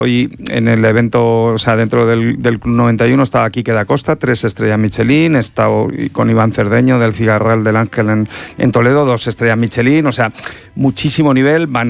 Hoy en el evento, o sea, dentro del Club 91 estaba Quique da Costa, 3 estrellas Michelin, he estado con Iván Cerdeño del Cigarral del Ángel en Toledo, 2 estrellas Michelin, o sea, muchísimo nivel.